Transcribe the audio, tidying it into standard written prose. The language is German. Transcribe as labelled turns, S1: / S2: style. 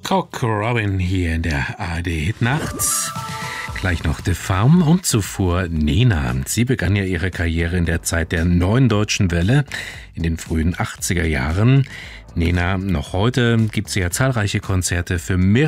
S1: Cock Robin hier in der ARD Hitnacht. Gleich noch The Farm und zuvor Nena. Sie begann ja ihre Karriere in der Zeit der Neuen Deutschen Welle in den frühen 80er Jahren. Nena, noch heute gibt sie ja zahlreiche Konzerte für mehrere